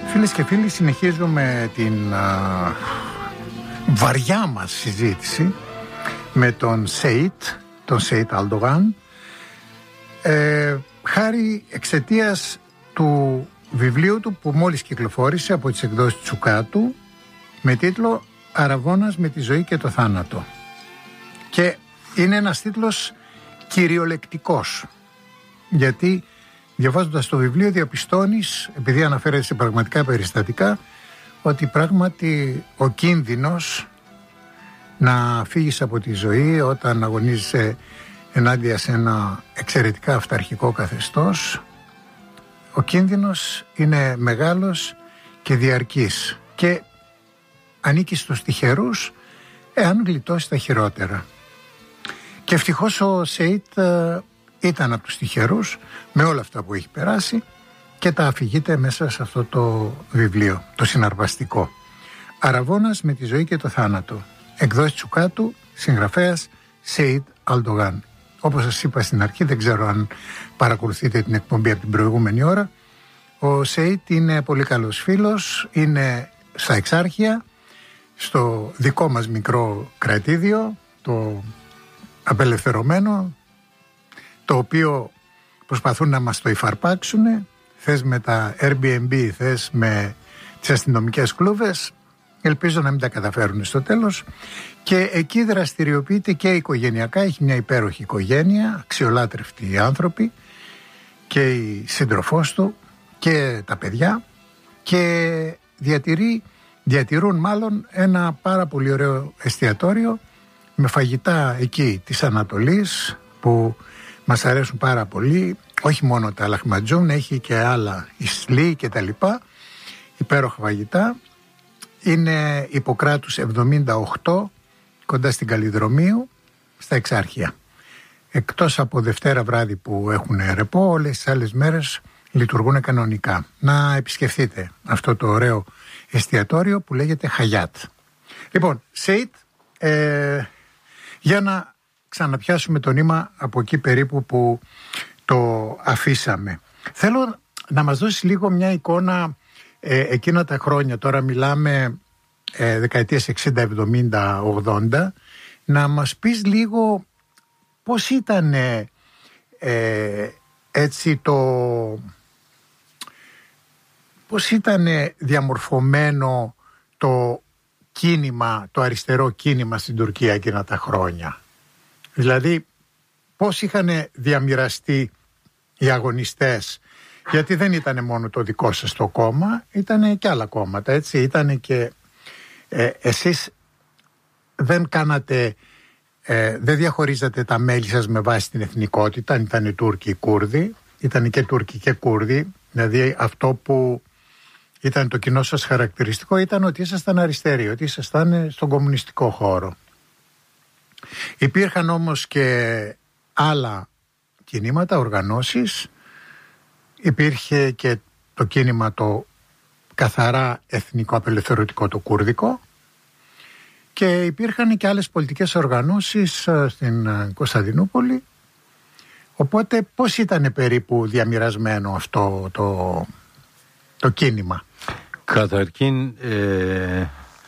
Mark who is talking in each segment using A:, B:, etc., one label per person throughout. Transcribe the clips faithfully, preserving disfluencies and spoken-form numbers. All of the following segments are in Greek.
A: Φίλες και φίλοι, συνεχίζουμε την α, βαριά μας συζήτηση με τον Σεϊτ, τον Σεϊτ Αλντογάν, ε, χάρη εξαιτίας του βιβλίου του που μόλις κυκλοφόρησε από τις εκδόσεις Τσουκάτου με τίτλο «Αραβώνας με τη ζωή και το θάνατο». Και είναι ένας τίτλος κυριολεκτικός, γιατί διαβάζοντας το βιβλίο διαπιστώνεις, επειδή αναφέρεται σε πραγματικά περιστατικά, ότι πράγματι ο κίνδυνος να φύγεις από τη ζωή όταν αγωνίζεσαι ενάντια σε ένα εξαιρετικά αυταρχικό καθεστώς, ο κίνδυνος είναι μεγάλος και διαρκής και ανήκει στους τυχερούς εάν γλιτώσει τα χειρότερα. Και ευτυχώς ο Σεϊτ ήταν από τους τυχερούς με όλα αυτά που έχει περάσει και τα αφηγείται μέσα σε αυτό το βιβλίο, το συναρπαστικό. «Αραβώνας με τη ζωή και το θάνατο». Εκδόσεις Τσουκάτου, συγγραφέας Σεϊτ Αλντογάν. Όπως σας είπα στην αρχή, δεν ξέρω αν παρακολουθείτε την εκπομπή από την προηγούμενη ώρα, ο Σεϊτ είναι πολύ καλός φίλος, είναι στα Εξάρχεια, στο δικό μας μικρό κρατήδιο, το απελευθερωμένο, το οποίο προσπαθούν να μας το υφαρπάξουν, θες με τα Airbnb, θες με τις αστυνομικές κλούβες, ελπίζω να μην τα καταφέρουν στο τέλος. Και εκεί δραστηριοποιείται και οικογενειακά, έχει μια υπέροχη οικογένεια, αξιολάτρευτοι άνθρωποι και η σύντροφός του και τα παιδιά, και διατηρεί, διατηρούν μάλλον ένα πάρα πολύ ωραίο εστιατόριο με φαγητά εκεί της Ανατολής που μας αρέσουν πάρα πολύ, όχι μόνο τα λαχματζούν, έχει και άλλα, ισλί και τα λοιπά, υπέροχα φαγητά. Είναι Ιπποκράτους εβδομήντα οκτώ, κοντά στην Καλλιδρομίου, στα Εξάρχεια. Εκτός από Δευτέρα βράδυ που έχουν ρεπό, όλες τις άλλες μέρες λειτουργούν κανονικά. Να επισκεφθείτε αυτό το ωραίο εστιατόριο που λέγεται Χαγιάτ. Λοιπόν, Σεϊτ, ε, για να ξαναπιάσουμε το νήμα από εκεί περίπου που το αφήσαμε. Θέλω να μας δώσει λίγο μια εικόνα ε, εκείνα τα χρόνια, τώρα μιλάμε ε, δεκαετίες εξήντα, εβδομήντα, ογδόντα, να μας πεις λίγο πώς ήταν ε, ε, έτσι το... πώς ήταν διαμορφωμένο το κίνημα, το αριστερό κίνημα στην Τουρκία εκείνα τα χρόνια. Δηλαδή πώς είχαν διαμοιραστεί οι αγωνιστές, γιατί δεν ήταν μόνο το δικό σας το κόμμα, ήταν και άλλα κόμματα, έτσι, ήταν και ε, εσείς δεν κάνατε, ε, δεν διαχωρίζατε τα μέλη σας με βάση την εθνικότητα, αν ήταν Τούρκοι ή Κούρδοι, ήταν και Τούρκοι και Κούρδοι, δηλαδή αυτό που ήταν το κοινό σας χαρακτηριστικό ήταν ότι ήσασταν αριστεροί, ότι ήσασταν στον κομμουνιστικό χώρο. Υπήρχαν όμως και άλλα κινήματα, οργανώσεις, υπήρχε και το κίνημα το καθαρά εθνικό απελευθερωτικό, το κουρδικό, και υπήρχαν και άλλες πολιτικές οργανώσεις στην Κωνσταντινούπολη. Οπότε πώς ήταν περίπου διαμοιρασμένο αυτό το, το κίνημα?
B: Καταρχήν ε,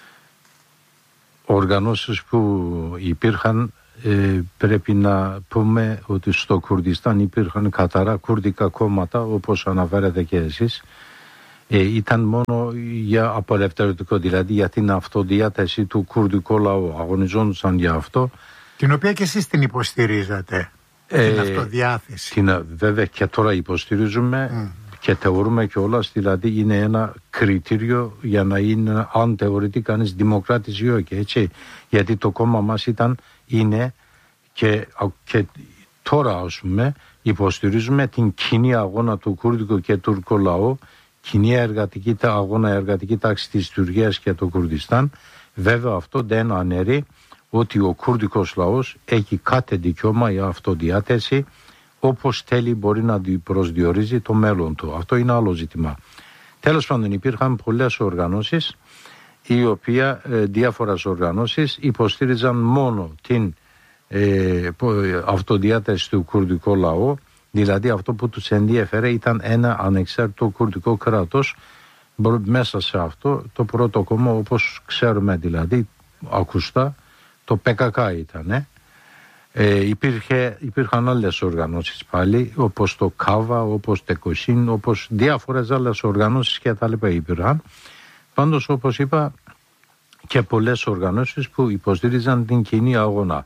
B: οργανώσεις που υπήρχαν, ε, πρέπει να πούμε ότι στο Κουρδιστάν υπήρχαν καθαρά κουρδικά κόμματα, όπως αναφέρατε και εσείς. Ε, ήταν μόνο για απελευθερωτικό, δηλαδή για την αυτοδιάθεση του κουρδικού λαού. Αγωνιζόντουσαν για αυτό.
A: Την οποία και εσείς την υποστηρίζατε, ε, την αυτοδιάθεση.
B: Την, βέβαια και τώρα υποστηρίζουμε mm. και θεωρούμε κιόλας, δηλαδή είναι ένα κριτήριο για να είναι, αν θεωρείται κανείς δημοκράτης ή όχι, έτσι. Γιατί το κόμμα μας ήταν, είναι και, και τώρα ας πούμε υποστηρίζουμε την κοινή αγώνα του κουρδικού και τουρκικού λαού, κοινή εργατική αγώνα, εργατική τάξη της Τουρκίας και του Κουρδιστάν. Βέβαια αυτό δεν αναιρεί ότι ο κουρδικός λαός έχει κάθε δικαίωμα για αυτοδιάθεση, όπως θέλει μπορεί να προσδιορίζει το μέλλον του. Αυτό είναι άλλο ζήτημα. Τέλος πάντων, υπήρχαν πολλές οργανώσεις, οι οποίες ε, διάφορες οργανώσεις υποστήριζαν μόνο την ε, αυτοδιάθεση του κουρδικού λαού. Δηλαδή αυτό που τους ενδιαφέρε ήταν ένα ανεξάρτητο κουρδικό κράτος, Μέσα σε αυτό το πρώτο κόμμα, όπως ξέρουμε δηλαδή ακουστά, το πι κέι κέι ήταν. Ε? Ε, υπήρχε, υπήρχαν άλλες οργανώσεις πάλι, όπως το ΚΑΒΑ, όπως το ΚΟΣΥΝ, όπως διάφορες άλλες οργανώσεις και τα λοιπά υπήρχαν. Πάντως, όπως είπα, και πολλές οργανώσεις που υποστήριζαν την κοινή αγώνα.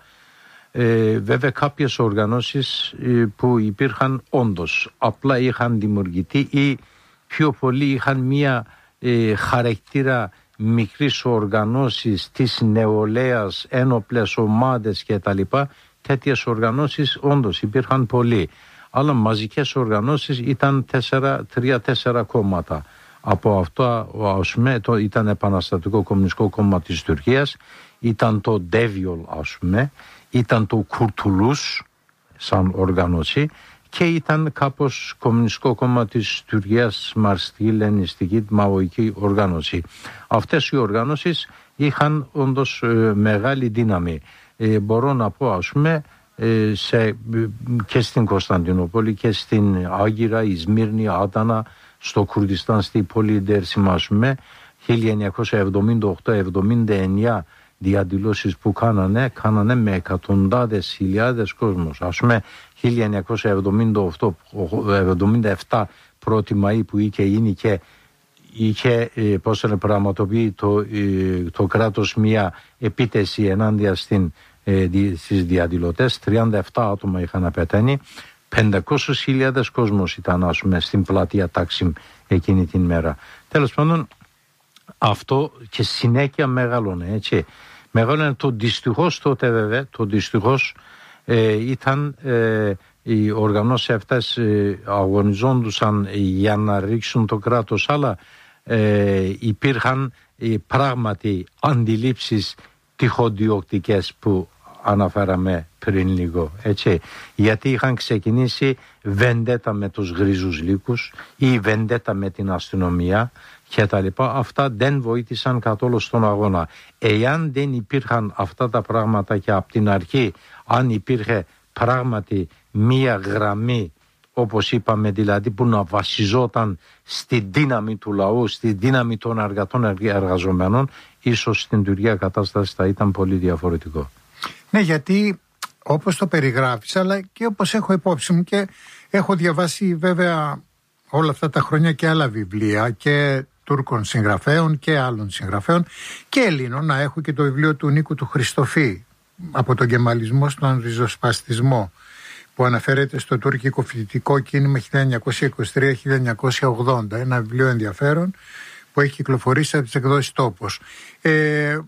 B: Ε, βέβαια κάποιες οργανώσεις ε, που υπήρχαν όντως απλά είχαν δημιουργηθεί ή πιο πολύ είχαν μία ε, χαρακτήρα μικρής οργανώσεις της νεολαίας, ένοπλες ομάδες κτλ. Τέτοιες οργανώσεις όντως υπήρχαν πολλοί, αλλά μαζικές οργανώσεις ήταν τρία-τέσσερα κόμματα. Από αυτό, ας πούμε, το ήταν Επαναστατικό Κομμουνιστικό Κόμμα της Τουρκίας, ήταν το Ντέβιολ, ας πούμε, ήταν το Κουρτουλούς σαν οργάνωση και ήταν κάπως Κομμουνιστικό Κόμμα της Τουρκίας, μαρξιστική, λενινιστική, μαοϊκή οργάνωση. Αυτές οι οργάνωσεις είχαν όντως ε, μεγάλη δύναμη. Ε, μπορώ να πω, ας πούμε, ε, σε, και στην Κωνσταντινούπολη και στην Άγκυρα, η Σμύρνη, Άτανα, στο Κουρδιστάν, στη πόλη Ντέρσιμα, ας πούμε, χίλια εννιακόσια εβδομήντα οκτώ εβδομήντα εννιά διαδηλώσεις που κάνανε, κάνανε με εκατοντάδες χιλιάδες κόσμος. Ας πούμε, χίλια εννιακόσια εβδομήντα οκτώ εβδομήντα επτά πρώτη Μαΐου που είχε γίνει και είχε, πώς είναι, πραγματοποιεί το, το κράτος μια επίτεση ενάντια στην, στις διαδηλωτές. τριάντα επτά άτομα είχαν πεθάνει. πεντακόσιες χιλιάδες κόσμος ήταν, ας πούμε, στην πλατεία Τάξιμ εκείνη την μέρα. Τέλος πάντων, αυτό και συνέχεια μεγάλωνε, έτσι. Μεγάλωνε το δυστυχώς τότε, βέβαια, το δυστυχώς ε, ήταν ε, οι οργανώσεις αυτές ε, αγωνιζόντουσαν για να ρίξουν το κράτος, αλλά ε, υπήρχαν ε, πράγματι αντιλήψεις τυχοδιοκτικές που αναφέραμε πριν λίγο, έτσι, γιατί είχαν ξεκινήσει βεντέτα με τους γρίζους λύκους ή βεντέτα με την αστυνομία και τα λοιπά. Αυτά δεν βοήθησαν καθόλου στον αγώνα. Εάν δεν υπήρχαν αυτά τα πράγματα και από την αρχή, αν υπήρχε πράγματι μία γραμμή, όπως είπαμε, δηλαδή που να βασιζόταν στη δύναμη του λαού, στη δύναμη των εργατών εργαζομένων, ίσως στην Τουρκία κατάσταση θα ήταν πολύ διαφορετικό.
A: Ναι, γιατί όπως το περιγράφεις, αλλά και όπως έχω υπόψη μου και έχω διαβάσει βέβαια όλα αυτά τα χρόνια και άλλα βιβλία και Τούρκων συγγραφέων και άλλων συγγραφέων και Ελλήνων, να έχω και το βιβλίο του Νίκου του Χριστοφή, από τον κεμαλισμό στον ριζοσπαστισμό, που αναφέρεται στο τουρκικό φοιτητικό κίνημα χίλια εννιακόσια είκοσι τρία με χίλια εννιακόσια ογδόντα, ένα βιβλίο ενδιαφέρον που έχει κυκλοφορήσει από τις εκδόσεις Τόπος. Ε,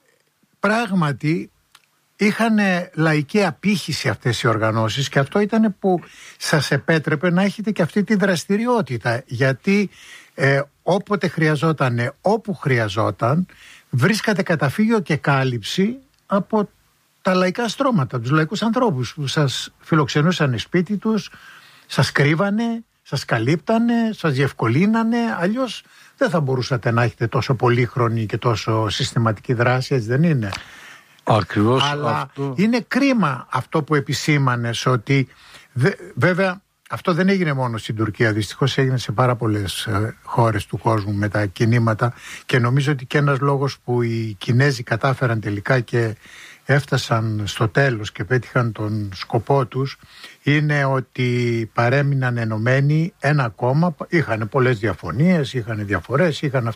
A: πράγματι είχαν λαϊκή απήχηση αυτές οι οργανώσεις και αυτό ήταν που σας επέτρεπε να έχετε και αυτή τη δραστηριότητα, γιατί ε, όποτε χρειαζόταν, όπου χρειαζόταν, βρίσκατε καταφύγιο και κάλυψη από τα λαϊκά στρώματα, τους λαϊκούς ανθρώπους που σας φιλοξενούσαν σπίτι τους, σας κρύβανε, σας καλύπτανε, σας διευκολύνανε, αλλιώς δεν θα μπορούσατε να έχετε τόσο πολύχρονη και τόσο συστηματική δράση, έτσι δεν είναι?
B: Ακριβώς.
A: Αλλά
B: αυτό...
A: είναι κρίμα αυτό που επισήμανες, ότι δε, βέβαια αυτό δεν έγινε μόνο στην Τουρκία, δυστυχώς έγινε σε πάρα πολλές ε, χώρες του κόσμου με τα κινήματα, και νομίζω ότι και ένας λόγος που οι Κινέζοι κατάφεραν τελικά και έφτασαν στο τέλος και πέτυχαν τον σκοπό τους είναι ότι παρέμειναν ενωμένοι ένα κόμμα. Είχαν πολλές διαφωνίες, είχαν διαφορές, είχαν